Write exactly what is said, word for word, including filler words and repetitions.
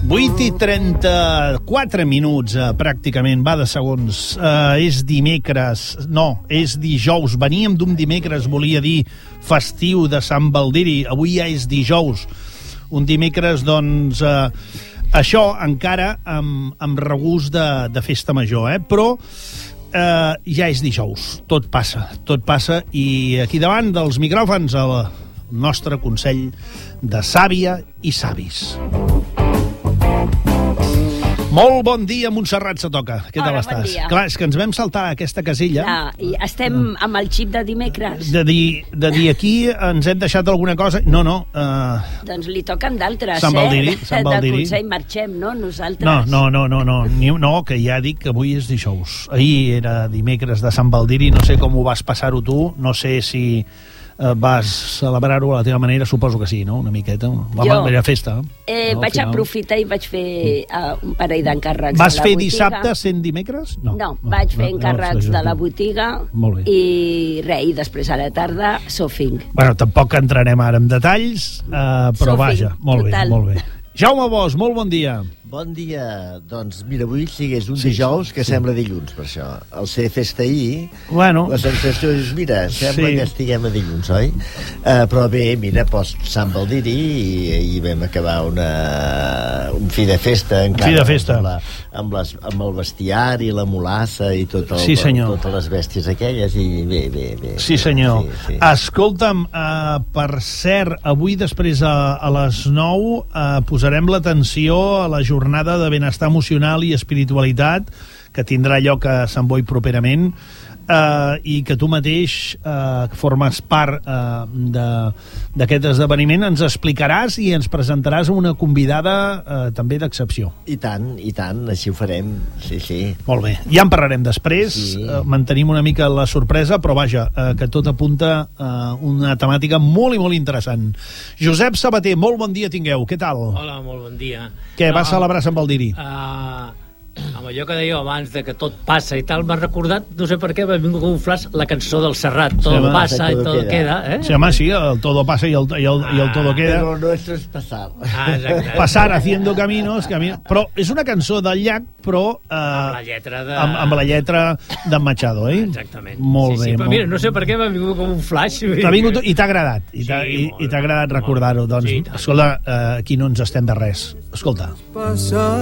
vuit i trenta-quatre minuts, eh, pràcticament, va de segons. Eh, és dimecres, no, és dijous. Veníem d'un dimecres, volia dir, festiu de Sant Baldiri. Avui ja és dijous. Un dimecres, doncs, eh, això encara amb, amb regust de, de festa major, eh? Però eh, ja és dijous. Tot passa, tot passa. I aquí davant dels micròfons el nostre consell de sàvia i savis. Molt bon dia, Montserrat Satoca. Què tal Hola, estàs? bon dia. Clar, és que ens vam saltar aquesta casella. Ah, i estem amb el xip de dimecres. De dir, de dir aquí ens hem deixat alguna cosa. No, no. Uh... Doncs li toquen d'altres, Sant Baldiri, eh? Sant Baldiri. De Consell marxem, no? Nosaltres. No, no, no, no, no. Ni, no, que ja dic que avui és dijous. Ahir era dimecres de Sant Baldiri, no sé com ho vas passar-ho tu, no sé si eh, vas celebrar-ho a la teva manera, suposo que sí, no? Una miqueta. Vam Jo, a festa. Eh, no, vaig final. aprofitar i vaig fer uh, un parell d'encàrrecs Vas de la fer botiga. dissabte sent dimecres? No, no, vaig fer encàrrecs no, de la botiga Molt bé. i res, i després a la tarda sofing. Bueno, tampoc entrarem ara en detalls, eh, però Sofing, vaja, molt total. bé, molt bé. Jaume Bosch, molt bon dia. Bon dia. Doncs mira, avui sí que és un Sí, dijous que sí. sembla dilluns, per això. Al ser festa ahir, Bueno, la sensació és, mira, sembla Sí. que estiguem a dilluns, oi? Uh, però bé, mira, post Sant Baldiri i ahir vam acabar una, un fi de festa encara. fi de festa. Amb, la, amb, les, amb el bestiari, la mulassa i tot el, Sí, senyor. totes les bèsties aquelles i bé, bé, bé. sí senyor. Sí, sí. Escolta'm, uh, per cert, avui després a, a les nou uh, posarem l'atenció a la jornada de benestar emocional i espiritualitat que tindrà lloc a Sant Boi properament, eh, i que tu mateix eh, formes part eh, d'aquest esdeveniment. Ens explicaràs i ens presentaràs una convidada eh, també d'excepció. I tant, i tant, així ho farem, sí, sí. Molt bé, ja en parlarem després. Sí. Eh, mantenim una mica la sorpresa, però vaja, eh, que tot apunta a eh, una temàtica molt i molt interessant. Josep Sabater, molt bon dia tingueu, què tal? Hola, molt bon dia. Què, No, vas celebrar Sant Baldiri? Uh, amb allò que dèieu abans de que tot passa i tal, m'ha recordat, no sé per què, m'ha vingut com un flash la cançó del Serrat, Todo home, passa i todo todo queda. queda, eh? Sí, home, sí, el todo pasa y el, y el, y el todo queda. Però no, eso es pasar. Ah, exacte. Pasar haciendo caminos, camino. Però és una cançó del llac, però eh, Amb la lletra de... amb, amb la lletra d'en Machado, eh? Exactament. Molt sí, bé. sí, però molt... mira, no sé per què m'ha vingut com un flash. T'ha vingut i t'ha agradat, i t'ha Sí, i, molt, i t'ha agradat molt. recordar-ho. Doncs, Sí, i tant. escolta, eh, aquí no ens estem de res. Escolta.